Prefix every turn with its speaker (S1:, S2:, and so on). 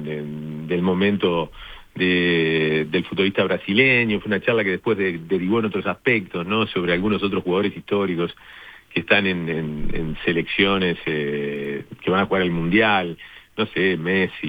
S1: del momento del futbolista brasileño. Fue una charla que después derivó en otros aspectos, ¿no? Sobre algunos otros jugadores históricos que están en selecciones que van a jugar el Mundial, no sé, Messi,